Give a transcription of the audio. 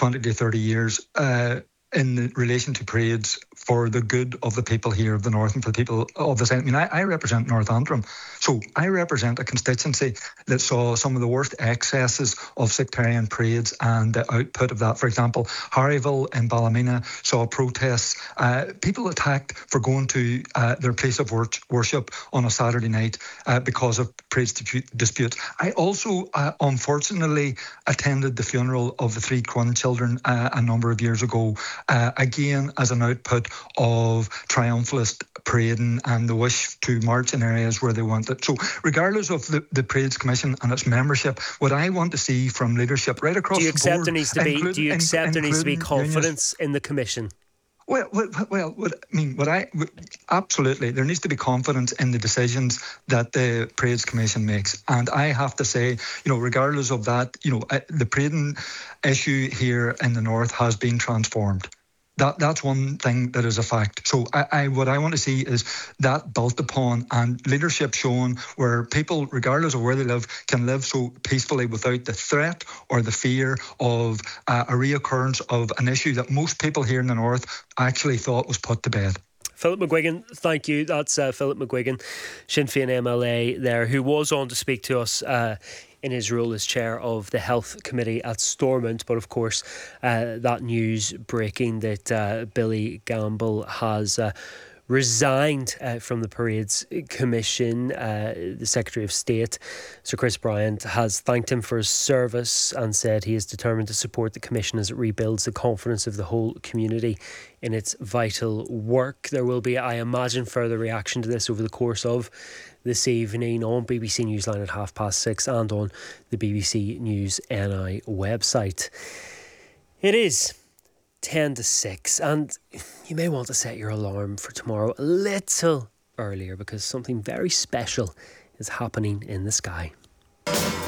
20 to 30 years in relation to parades for the good of the people here of the North and for the people of the South. I mean, I represent North Antrim, so I represent a constituency that saw some of the worst excesses of sectarian parades and the output of that. For example, Harryville in Ballymena saw protests, people attacked for going to their place of worship on a Saturday night because of parade disputes. I also, unfortunately, attended the funeral of the 3 Crun children a number of years ago, again as an output of triumphalist parading and the wish to march in areas where they want it. So regardless of the Parades Commission and its membership, what I want to see from leadership right across the board... Do you accept there needs to be confidence in the Commission? Absolutely, there needs to be confidence in the decisions that the Parades Commission makes, and I have to say, regardless of that, the parading issue here in the North has been transformed. That's one thing that is a fact. So what I want to see is that built upon and leadership shown where people, regardless of where they live, can live so peacefully without the threat or the fear of a reoccurrence of an issue that most people here in the North actually thought was put to bed. Philip McGuigan, thank you. That's Philip McGuigan, Sinn Féin MLA there, who was on to speak to us in his role as chair of the Health Committee at Stormont. But of course, that news breaking that Billy Gamble has resigned from the Parades Commission. The Secretary of State, Sir Chris Bryant, has thanked him for his service and said he is determined to support the Commission as it rebuilds the confidence of the whole community in its vital work. There will be, I imagine, further reaction to this over the course of this evening on BBC Newsline at 6:30 and on the BBC News NI website. It is 10 to 6, and you may want to set your alarm for tomorrow a little earlier because something very special is happening in the sky.